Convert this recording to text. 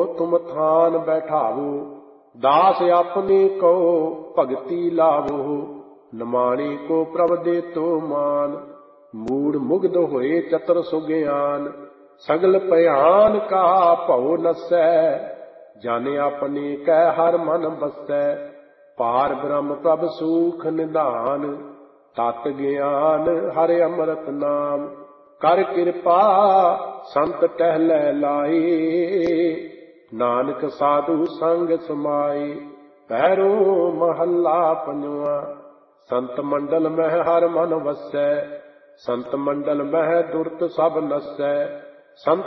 तुम थान बैठावो, दास अपने को भगति लावो। नमाणी को प्रभ दे तो मान, मूड मुग्ध होए चतर सुज्ञान। सगल भयान का भव नसै, जाने अपने कै हर मन बसै। पार ब्रह्म प्रभ सूख निधान, तत ज्ञान हर अमृत नाम। कर कृपा संत टहलै लाई, नानक साधु संग समाई। पैरो महला पंजवा, संत मंडल मह हर मन वसै। संत मंडल मह दुर्त सब नसै, संत